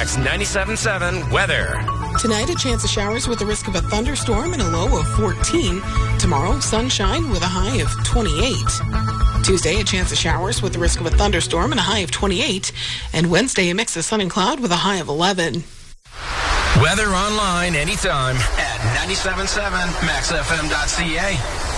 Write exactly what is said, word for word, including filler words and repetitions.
That's ninety-seven point seven weather. Tonight, a chance of showers with a risk of a thunderstorm and a low of fourteen. Tomorrow, sunshine with a high of twenty-eight. Tuesday, a chance of showers with the risk of a thunderstorm and a high of twenty-eight. And Wednesday, a mix of sun and cloud with a high of eleven. Weather online anytime at ninety-seven point seven max f m dot c a.